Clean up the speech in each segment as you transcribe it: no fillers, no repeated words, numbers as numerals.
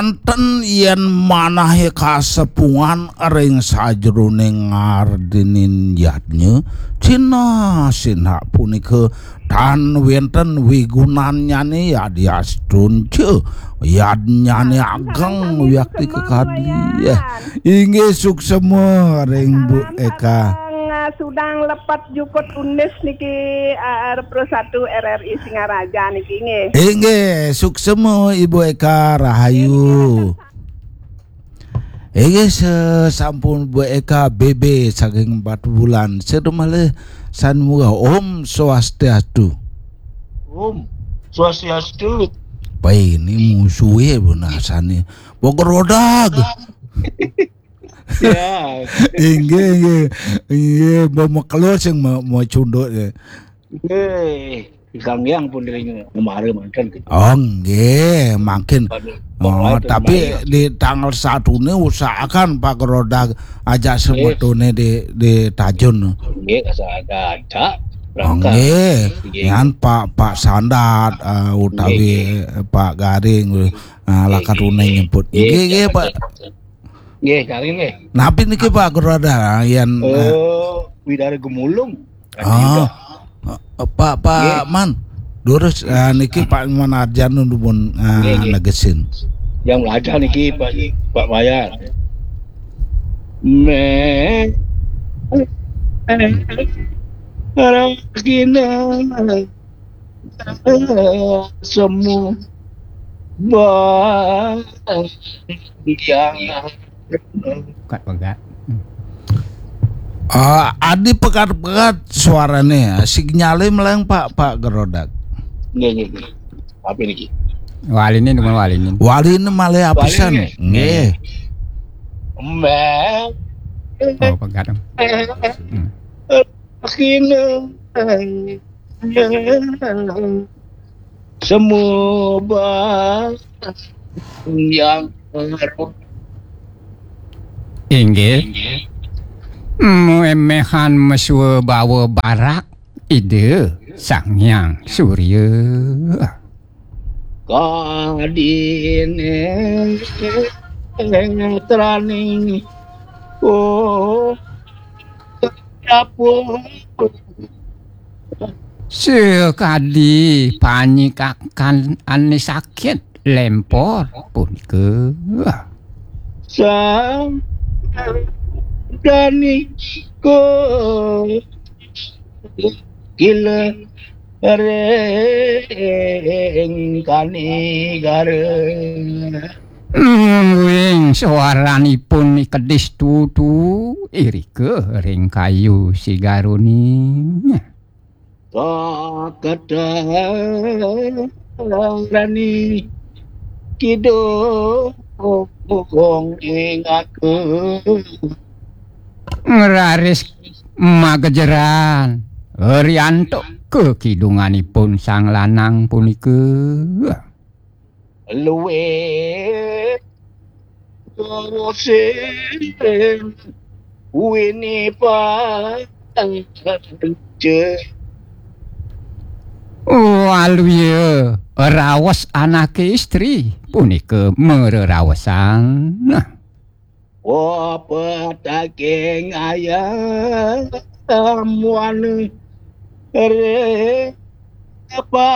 wenten yen manahe kasepungan ring sajroning ngardinin yatnya Cina sinha punika dan wenten wigunanyane yadi astun ce yadnyane ageng yakti kekadi inggih suksema ring Bu Eka sudang lepat jukut unis niki Persatu RRI Singaraja niki nggih suksema Ibu Eka rahayu sampun Bu Eka BB saking 4 bulan sedemale san muga Om Swastiastu Om Swastiastu pai ini musuhe bunasane Bogor Rodag ya inggih mau keluar sing mau cunduk ya Kang Yang pun dirinya kemarin makan gitu. Oh nggih makin tapi di tanggal 1 ini usahakan Pak Rodag aja sebetulnya di Tajun nggih ada nggih yan Pak Sandat utawi Pak Garing lakat uneng nyebut nggih Pak nggih Garing nggih napi niki Pak Rodag yan Widara Gemulung Pak Man durus niki Pak Manarjan nuwun negesin yang belajar niki Pak Bayar Kina semua yang pegat Adi pekat-pekat suaranya sinyalnya meleng Pak Gerodak nggih apa niki walinin malah apisan nggih pegat Kina semua yang inggih memehan mesue bawa barak ide Sang Hyang Surya kadine trani sekadi panyikakan ane sakit lempor punika sang dani ko gila reng kani gareng wing suaranipun kedis tutu irike ring kayu sigaruni rani kido kong ing aku ngeraris magejeran Rianto ke kidunganipun sang lanang punika luwe sen wini waluye rawas anak istri punika mererawasan daging ayam muan apa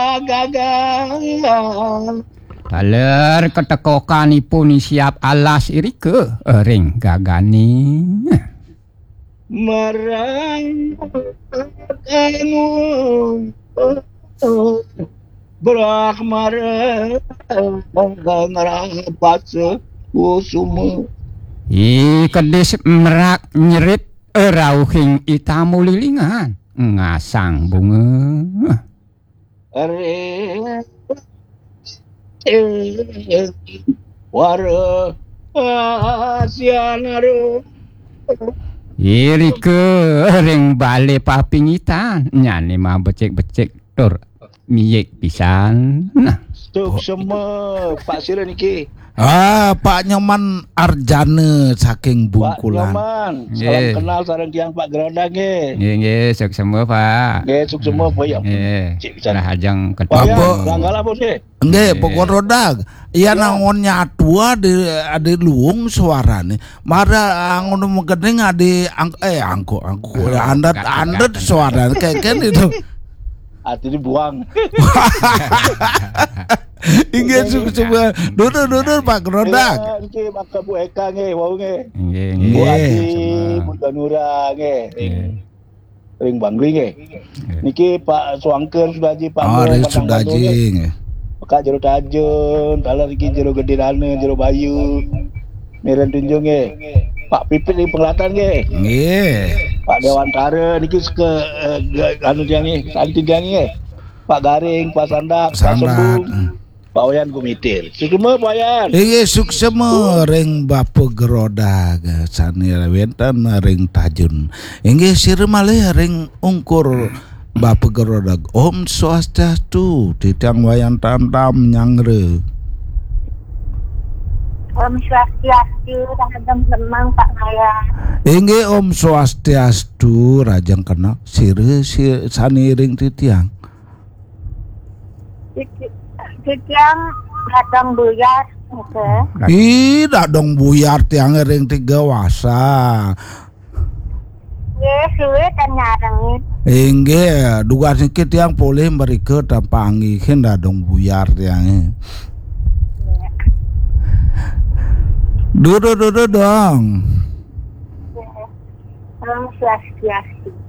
gagal taler ketekokanipun siap alas irike ring gagani marang anu brahmar ngarapat usum kedis merak nyerit rauhing itamu lilingan ngasang bunga wara asianaru irike ring bale papingitan nyane mah becek-becek tur miyek pisan Tuk semua Pak Sira niki. Pak Nyoman Arjane saking Pak Bungkulan. Nyoman, Nggih. salam kenal sareng tiang Pak Gerodak nggih. Nggih, sok semua Pak. Nggih, suk semua Pak ya. Nggih. Cik bisa. Rahajang Pak ketemu. ya, Apa? langgal apa sih? Nggih, pokok rodag. Iya nangonnya tua ade luung suarane. Mara ngono mengkening angko andat suarane kayak itu. Hati dibuang. Inggih semua duduk Pak Gerodak. Ya, niki maka Bu Eka nggih, wau nggih. Nggih, Bu Nggih. Ati, Bu Danura nggih. Ring Bangli nggih. Niki Pak Swangker Sudaji Pak Mo, Ring Padang Batu, nggih. Sudaji. Kak Jero Tajun, dalam iki Jero Gedinane, Jero Bayu. Miren Tunjung nggih. Pak Pipit di Penglatan nggih. Nggih. Pak Dewantara niki ke anu tiang nggih, santi tiang nggih. Pak Garing, Pak Sandak, Pak Sandat. Sembung, Pak Wayan Kumitir. Sukma Pak Wayan. Inggih suksema ring Bapak Gerodag sani wenten ring Tajun. Inggih sire malih ring ungkur Bapak Gerodag. Om Swastiastu titiang wayan tam-tam nyangre. Om Swastiastu, Rajang Lemang Pak Maya. Inggih Om Swastiastu rajang kena sire sani ring titiang. Titiang Rajang Buyar, oke. Tidak dong buyar tiang ring tiga wasa. Ye, suwe dan nyarengin. Inggih duga sikit tiang boleh mereka tampangi hendak dong buyar tiang. Duduk dong. Om Swastiastu.